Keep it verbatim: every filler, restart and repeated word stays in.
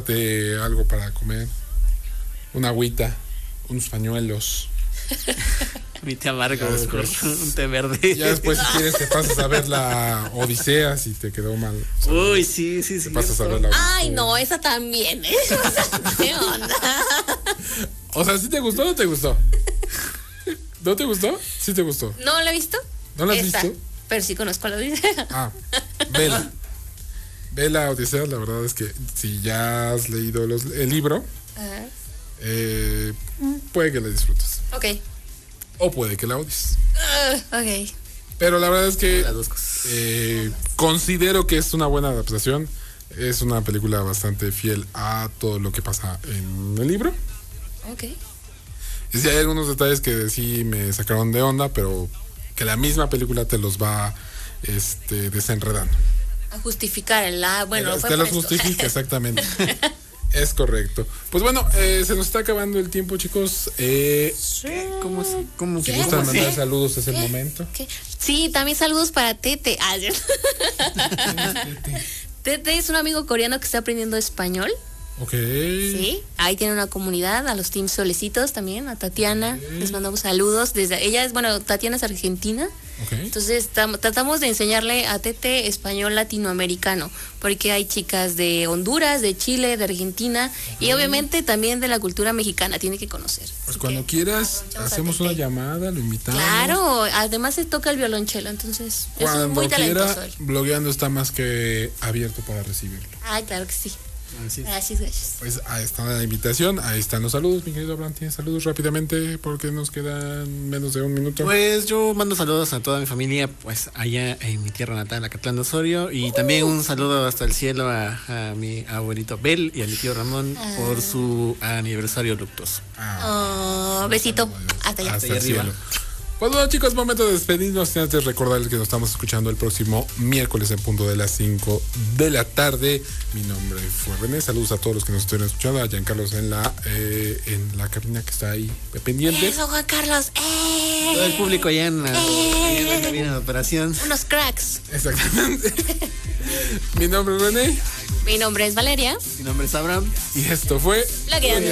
llévate algo para comer, una agüita, unos pañuelos. Mi té amargo, Ya después- un té verde. Ya después, si quieres, te pasas a ver la Odisea si te quedó mal. Uy, sí, sí, sí. Te pasas a ver la Odisea. Ay, no, esa también, ¿eh? O sea, ¿qué onda? O sea, ¿sí te gustó o no te gustó? ¿No te gustó? Sí te gustó. ¿No la he visto? ¿No la has Esta, visto? pero sí conozco la Odisea. Ah, vela. Ve la Odisea, la verdad es que si ya has leído los, el libro, Ajá. eh, puede que la disfrutes. Ok. O puede que la odies. Uh, ok. Pero la verdad es que Las dos cosas. eh, considero que es una buena adaptación. Es una película bastante fiel a todo lo que pasa en el libro. Ok. Y sí hay algunos detalles que sí me sacaron de onda, pero que la misma película te los va este, desenredando. A justificar el ah, bueno, te fue te por los esto. justifica, exactamente. Es correcto. Pues bueno, eh, se nos está acabando el tiempo, chicos. Eh, ¿Cómo se- cómo si ¿Qué? gustan ¿Cómo mandar sí? saludos, es el ¿Qué? momento. ¿Qué? Sí, también saludos para Tete. Ah, ya. Tete es un amigo coreano que está aprendiendo español. Ok. Sí, ahí tiene una comunidad, a los Team Solecitos también, a Tatiana, les mandamos saludos. Desde ella es, bueno, Tatiana es argentina, Ok. entonces tam- tratamos de enseñarle a Tete español latinoamericano, porque hay chicas de Honduras, de Chile, de Argentina y obviamente también de la cultura mexicana, tiene que conocer. Pues Así cuando que quieras, aprovechamos a hacemos una Tete. llamada, lo invitamos. Claro, además se toca el violonchelo, entonces es Cuando muy talentoso quiera, él. blogueando está más que abierto para recibirlo. Ay, claro que sí. Así es. Gracias, gracias. Pues ahí está la invitación, ahí están los saludos, mi querido Abraham. ¿Tienes saludos rápidamente? Porque nos quedan menos de un minuto. Pues yo mando saludos a toda mi familia, pues allá en mi tierra natal, Acatlán Osorio, y también un saludo hasta el cielo a, a mi abuelito Bel y a mi tío Ramón por su aniversario luctuoso. Ah, Oh, besito. Hasta allá. hasta Allá el arriba. cielo. Pues bueno, chicos, momento de despedirnos. Y antes recordarles que nos estamos escuchando el próximo miércoles en punto de las cinco de la tarde. Mi nombre fue René. Saludos a todos los que nos estuvieron escuchando. A Giancarlos en la eh, en la cabina que está ahí pendiente. Eso, Juan Carlos. ¡Eh! Todo el público allá en la, allá en la cabina de operación. Unos cracks. Exactamente. Mi nombre es René. Mi nombre es Valeria. Mi nombre es Abraham. Y esto fue La que